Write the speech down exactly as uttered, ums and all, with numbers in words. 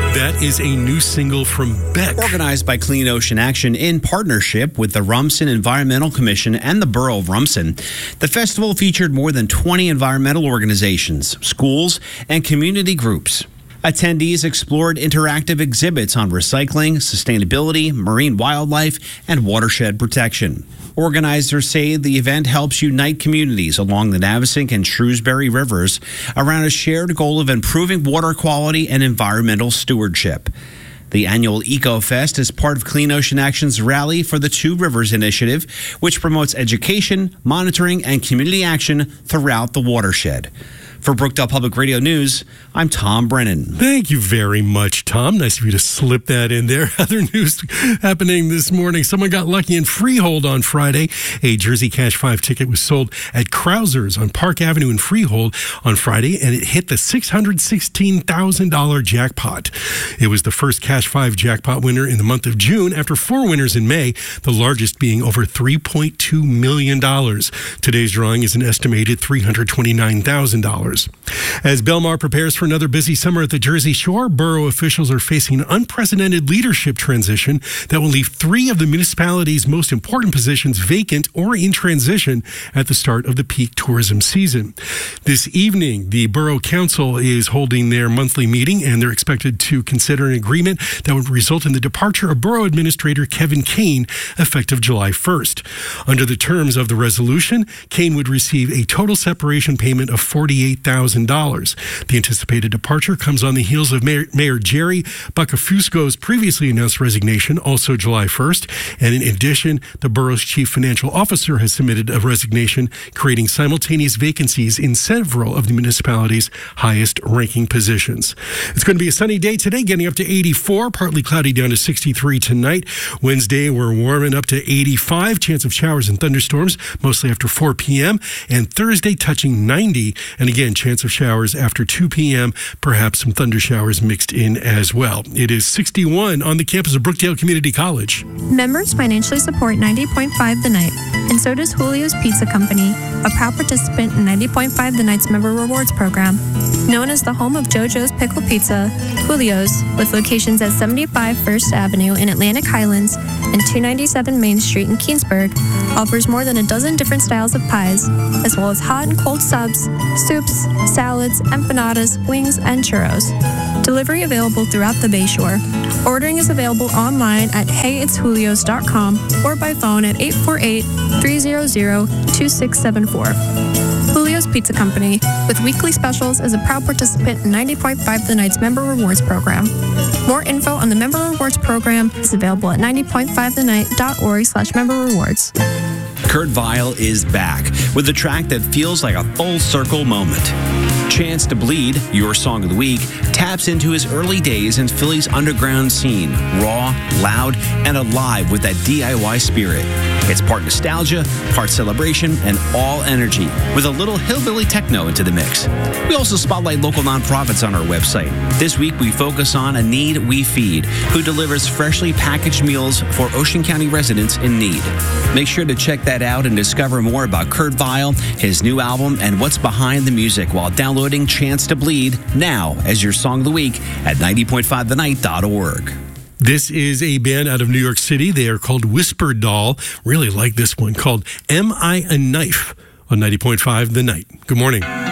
That is a new single from Beck. Organized by Clean Ocean Action in partnership with the Rumson Environmental Commission and the Borough of Rumson, the festival featured more than twenty environmental organizations, schools, and community groups. Attendees explored interactive exhibits on recycling, sustainability, marine wildlife, and watershed protection. Organizers say the event helps unite communities along the Navesink and Shrewsbury rivers around a shared goal of improving water quality and environmental stewardship. The annual EcoFest is part of Clean Ocean Action's Rally for the Two Rivers initiative, which promotes education, monitoring, and community action throughout the watershed. For Brookdale Public Radio News, I'm Tom Brennan. Thank you very much, Tom. Nice of you to slip that in there. Other news happening this morning. Someone got lucky in Freehold on Friday. A Jersey Cash five ticket was sold at Krauser's on Park Avenue in Freehold on Friday, and it hit the six hundred sixteen thousand dollars jackpot. It was the first Cash five jackpot winner in the month of June after four winners in May, the largest being over three point two million dollars. Today's drawing is an estimated three hundred twenty-nine thousand dollars. As Belmar prepares for another busy summer at the Jersey Shore, borough officials are facing an unprecedented leadership transition that will leave three of the municipality's most important positions vacant or in transition at the start of the peak tourism season. This evening, the Borough Council is holding their monthly meeting, and they're expected to consider an agreement that would result in the departure of Borough Administrator Kevin Kane effective July first. Under the terms of the resolution, Kane would receive a total separation payment of forty-eight thousand dollars. The anticipated departure comes on the heels of Mayor, Mayor Jerry Buckafusco's previously announced resignation, also July first. And in addition, the borough's chief financial officer has submitted a resignation, creating simultaneous vacancies in several of the municipality's highest ranking positions. It's going to be a sunny day today, getting up to eighty-four, partly cloudy down to sixty-three tonight. Wednesday, we're warming up to eighty-five, chance of showers and thunderstorms, mostly after four p.m. And Thursday touching ninety, and again, chance of showers after two p.m., perhaps some thunder showers mixed in as well. It is sixty-one on the campus of Brookdale Community College. Members financially support ninety point five The Night, and so does Julio's Pizza Company, a proud participant in ninety point five The Night's Member Rewards Program. Known as the home of JoJo's Pickle Pizza, Julio's, with locations at seventy-five First Avenue in Atlantic Highlands and two ninety-seven Main Street in Keansburg, offers more than a dozen different styles of pies, as well as hot and cold subs, soups, salads, empanadas, wings, and churros. Delivery available throughout the Bayshore. Ordering is available online at hey it's julios dot com or by phone at eight four eight, three hundred, two six seven four. Julio's Pizza Company, with weekly specials, is a proud participant in ninety point five The Night's Member Rewards Program. More info on the Member Rewards Program is available at ninety point five the night dot org slash member rewards. Kurt Vile is back with a track that feels like a full circle moment. Chance to Bleed, your song of the week, taps into his early days in Philly's underground scene, raw, loud, and alive with that D I Y spirit. It's part nostalgia, part celebration, and all energy, with a little hillbilly techno into the mix. We also spotlight local nonprofits on our website. This week, we focus on A Need We Feed, who delivers freshly packaged meals for Ocean County residents in need. Make sure to check that out and discover more about Kurt Vile, his new album, and what's behind the music while downloading Chance to Bleed now as your song of the week at ninety point five the night dot org. This is a band out of New York City. They are called Whisper Doll. Really like this one, called Am I a Knife on ninety point five The Night. Good morning.